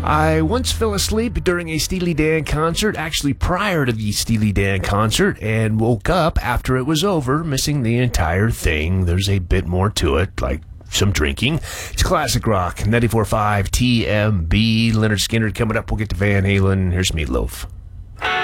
I once fell asleep during a Steely Dan concert, actually prior to the Steely Dan concert, and woke up after it was over, missing the entire thing. There's a bit more to it, like some drinking. It's classic rock, 94.5 TMB. Leonard Skinner coming up. We'll get to Van Halen. Here's Meatloaf.